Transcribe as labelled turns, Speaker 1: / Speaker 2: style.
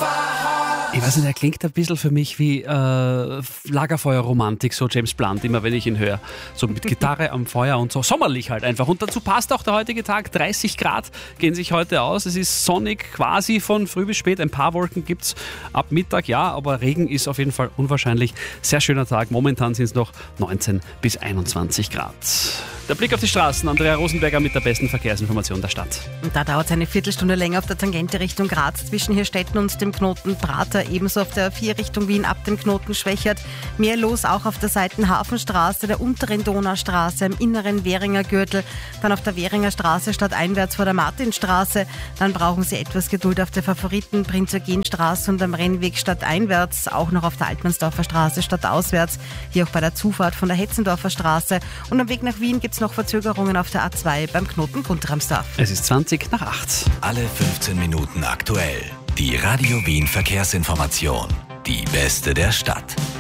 Speaker 1: Ich weiß nicht, er klingt ein bisschen für mich wie Lagerfeuerromantik, so James Blunt, immer wenn ich ihn höre. So mit Gitarre am Feuer und so, sommerlich halt einfach. Und dazu passt auch der heutige Tag, 30 Grad gehen sich heute aus. Es ist sonnig quasi von früh bis spät, ein paar Wolken gibt es ab Mittag, ja, aber Regen ist auf jeden Fall unwahrscheinlich. Sehr schöner Tag, momentan sind es noch 19 bis 21 Grad. Der Blick auf die Straßen, Andrea Rosenberger mit der besten Verkehrsinformation der Stadt.
Speaker 2: Und da dauert es eine Viertelstunde länger auf der Tangente Richtung Graz zwischen Hirstetten und dem Knoten Prater, ebenso auf der A4 Richtung Wien ab dem Knoten Schwächert. Mehr los auch auf der Seitenhafenstraße, der unteren Donaustraße, im inneren Währinger Gürtel, dann auf der Währinger Straße stadteinwärts vor der Martinstraße. Dann brauchen Sie etwas Geduld auf der Favoriten Prinz-Eugen-Straße und am Rennweg stadteinwärts, auch noch auf der Altmannsdorfer Straße stadtauswärts, hier auch bei der Zufahrt von der Hetzendorfer Straße. Und am Weg nach Wien gibt es noch Verzögerungen auf der A2 beim Knoten Guntramsdorf.
Speaker 1: Es ist 20 nach 8.
Speaker 3: Alle 15 Minuten aktuell. Die Radio Wien Verkehrsinformation. Die beste der Stadt.